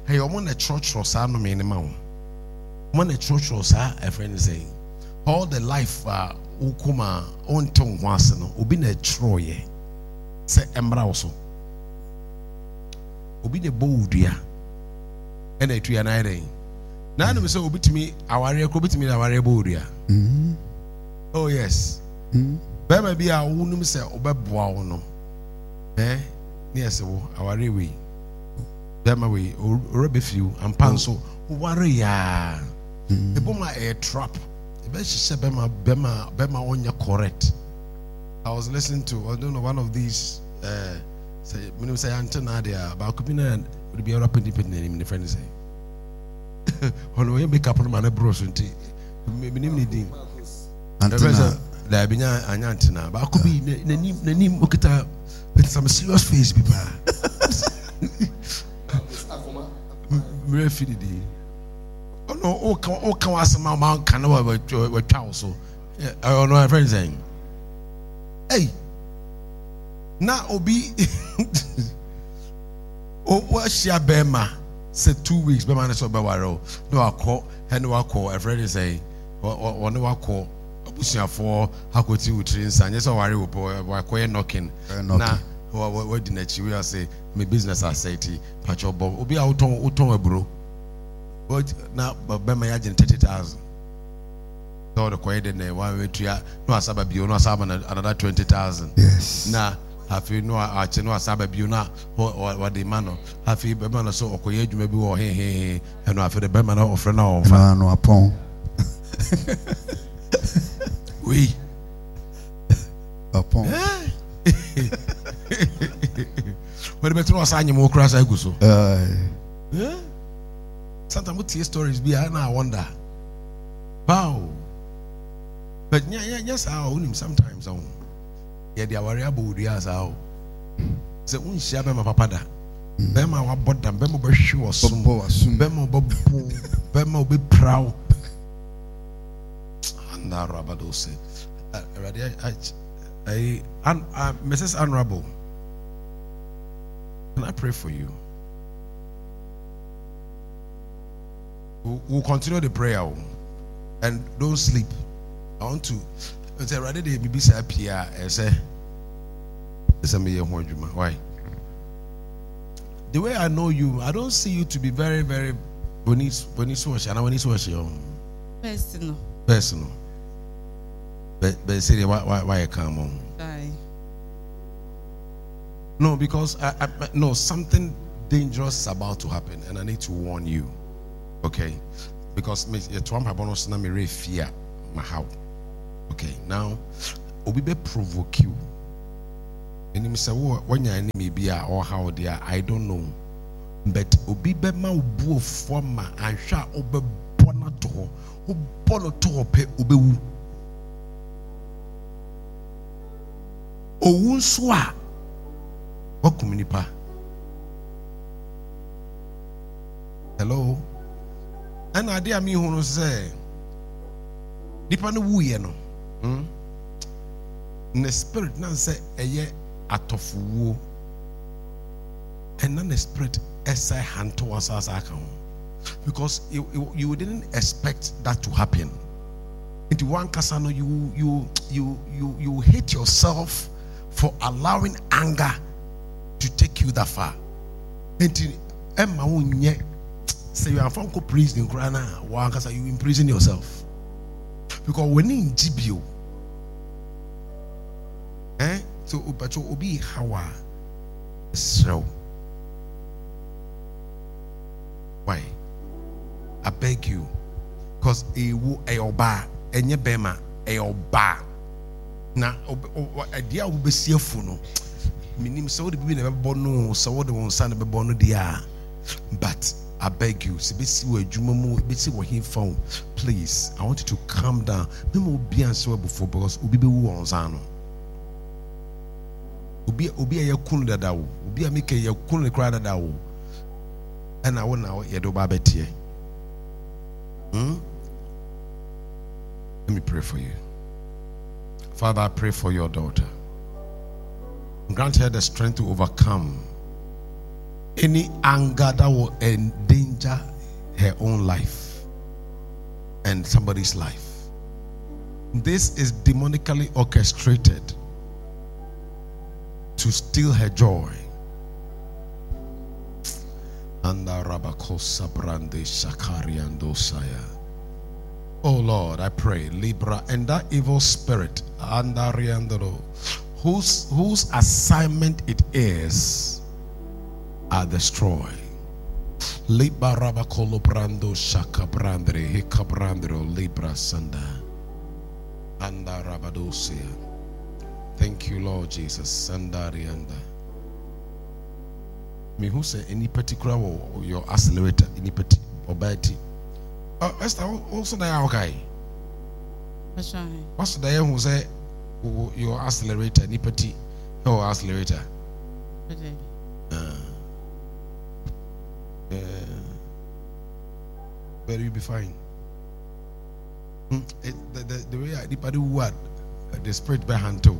Hey, I'm on a church or some no minimum. I'm on a church or a friend saying all the life ukuma on tongue once no obi na troye say embra also obi de bowdua and a tree and I day. Now me say obi to me aware ko bitimi aware bowdua. Oh yes. Bema bi a wonum say obeboa wo no. Yes wo aware we. Bema we orebe fiu ampa so ware ya. Eboma a trap. Bema onya correct. I was listening to I don't know one of these say say antenna there about kupina would be Europe independent in the friend say. Ono we make up man bros nti minim ni din. Antenna da binya anya antenna ba ko bi nanim okita with some serious face bi ba. Me feel di. Oh no, oh can was my man can we twa so. I know my friend saying. Hey. Na obi o wa share bema say 2 weeks bema na so be waro. No akọ and no akọ a friend saying o no akọ abusuafo hakoti wutri nsa nye so ware wo akọ knocking. Na what di na chi we say my business asset pacho bob obi a uton aburo. But now, Bema Yajin 30,000. So the quiet in there, one way to no Asababu, no Saban, another 20,000. Yes. Now, have you no Archino Asababuna or the man? Have you Bemana so or Koyage maybe or hey, and I feel the Bemana of friend no upon. We upon. But the better was signing more cross I go so. Yeah. Sometimes we tell stories be I wonder. Wow. But yes, I own him sometimes. Yeah, they are variable ideas. How so when share my papa da. Bema wa boda, bema be sure some, bema be proud. And that Rabado say, Mrs. Honorable, can I pray for you? We'll continue the prayer and don't sleep. I want to say rather than be here and say why? The way I know you, I don't see you to be very, very personal. But say why you come on? No, because I no something dangerous is about to happen, and I need to warn you. Okay, because me Trump bonus na me fear my how. Okay, now obi be provoke you. And me say when your enemy be or how they are, I don't know. But obi be ma obu forma and sha obe bona to pe obe wu. Owu so a wakuminipa. Hello. And I dear me who say, Nipano wuye no. The spirit nan say eye atofu and then the spirit essay hand towards us account because you didn't expect that to happen. Into one casano you hate yourself for allowing anger to take you that far. Into Emma unye. Say you are from prison, you imprison yourself. Because when in GBO, so Upacho Obi Hawa so why? I beg you, because a oba and your bema a oba now a dear will be seafuno. Minim so the baby never born no, so the one son of a bono dear, but I beg you, please, I want you to calm down. Me mo be answer before because obi be wu onzano. Obi a yakunu dada wo. Obi a make yakunu kra dada wo. And I want now yedo ba betie. Let me pray for you. Father, I pray for your daughter. Grant her the strength to overcome any anger that will endanger her own life and somebody's life. This is demonically orchestrated to steal her joy. Anda rabakosa brande shakariando saya. Oh Lord, I pray, Libra, and that evil spirit, anda riandoro, whose assignment it is, are destroyed. Libra rabakolo brando shaka brandre hika brandro libra sanda. Anda rabadosia. Thank you, Lord Jesus. Sandarianda. Me who say any particular or your accelerator, any particular obeti. Esther, also there okay. What's the name who say your accelerator, any particular your accelerator? But you'll be fine. The way I did what the spirit behind too.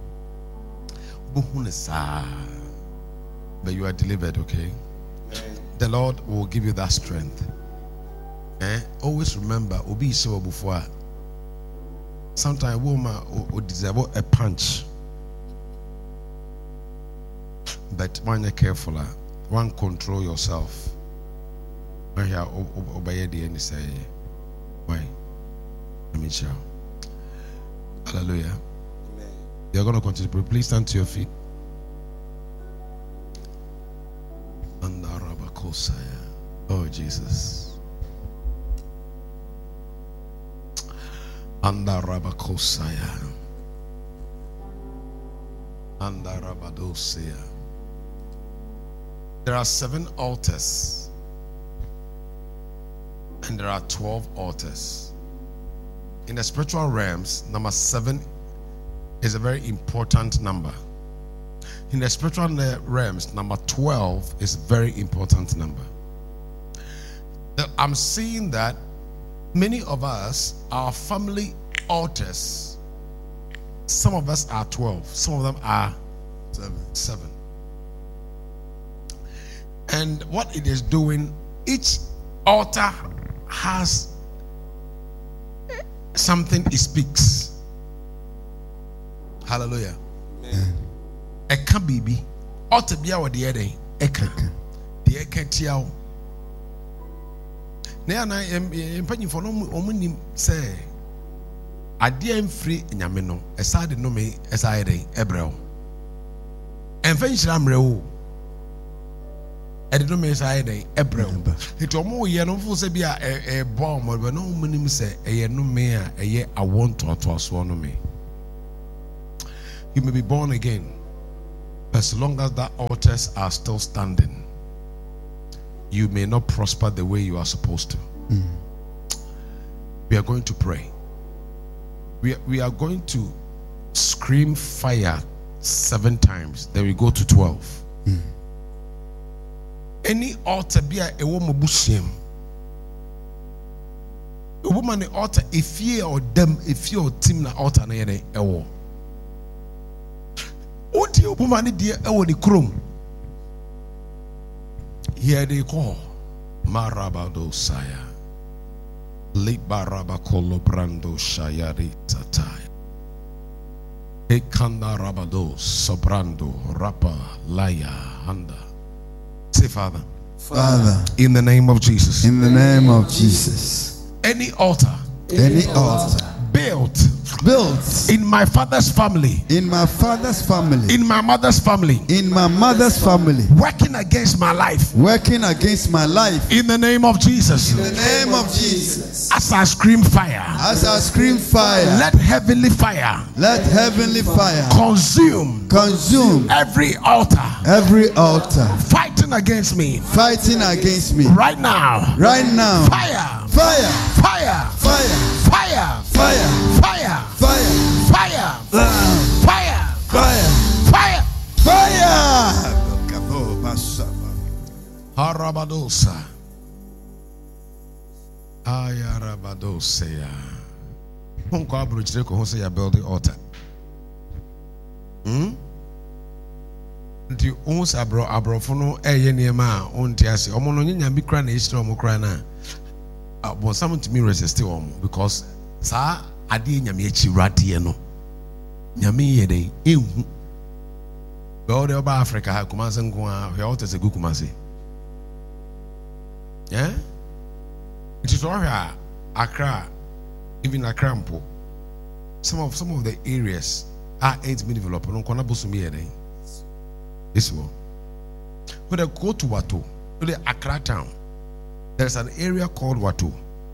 But you are delivered, okay? The Lord will give you that strength. Always remember, Obi so before. Sometimes a woman will deserve a punch. But when you're careful, one control yourself. When you obey the end, say, why? Let me show. Hallelujah. You're going to continue to pray. Please stand to your feet. Oh Jesus. Andarabakosaya. Andarabadosia. There are 7 altars. And there are 12 altars. In the spiritual realms, number 7 is a very important number. In the spiritual realms, number 12 is a very important number. I'm seeing that many of us, our family altars, some of us are 12, some of them are 7. And what it is doing, each altar has something it speaks. Hallelujah. Amen. Eka bibi altar bia wo de eden eka de eka tiawo na na empanyifo no omunim say ade amfiri nyame no esa de no me esa eden ebreo emfa nhira mrewo ede no me esa eden ebreo it omo ye no fo se bia e bomb but no omunim say eye no me a eye awonto to so no me. You may be born again. As long as the altars are still standing, you may not prosper the way you are supposed to. We are going to pray. We are going to scream fire 7 times. Then we go to 12. Any altar be a woman bushim. A woman the altar if you or them if you team na altar na yene ewo. What you woman dear ewo the chrome. Here they call Marabado Saya Libarabakolo Brando Shayari Tatai Ekanda Rabado Sobrando Rapa Laya Handa. Say Father, in the name of Jesus, in the name of Jesus, any altar built in my father's family, in my father's family, in my mother's family, in my mother's family, working against my life, in the name of Jesus, in the name of Jesus, as I scream fire, let heavenly fire consume every altar fighting against me right now, fire. Harabadosa. Ayarabadosa. Unko abruchire ko ho say ya build the altar. nti ons abrofo no niema a onti ase omo no nyanya bi kra na ehira omo kra na but some to me resist omo because sa ade nyame achi rade no nyame ye dey ehu be o de oba Africa ha Kumase nko a hwe o tese Kumase it is all here Accra, even Accra mpo some of the areas ain't been developed no kona bosumi ye dey. This one. When I go to Watu, to the Accra town, there's an area called Watu.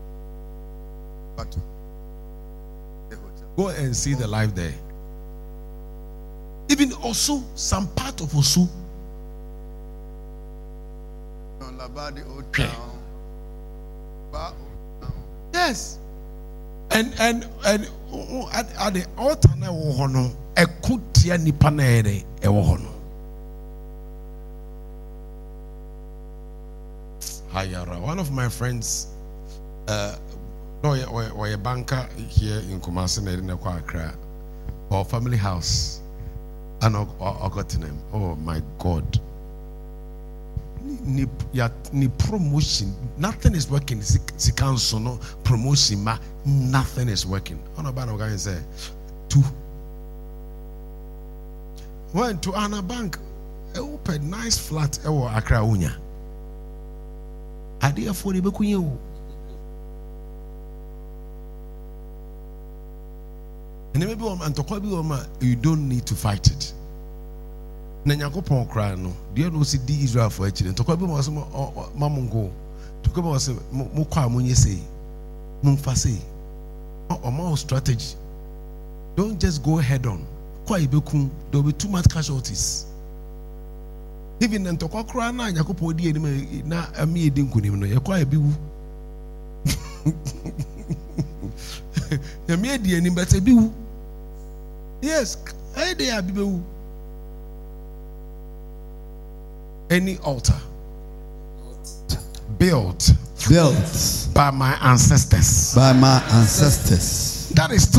Go and see the life there. Even Osu, some part of Osu. Yes. And at the altar na wohono, ekutia nipa na ere e wohono. One of my friends, or a banker here in Kumasi, in Accra, or family house, and I got him. Oh my God! Ni promotion, nothing is working. Si council no promotion, ma nothing is working. On a bank, guy say two. Went to Anna Bank, open nice flat, Accra Unya. Ade afọ de bekunye o ene me bi o antokwa bi o ma you don't need to fight it na Yakobon kra no de no si di Israel for akire antokwa bi mo so mamungo tokwa mo so mo kwa mo nyese mo mfa sei o ma strategy. Don't just go head on. Kwa ibekun there will be too much casualties. Even in Tokokra na Yakobon di enim na ami edi nkunim no ye kwa ebiwu. Yami edi enim but ebiwu. Yes, I dey abibewu. Any altar built built by my ancestors. By my ancestors. That is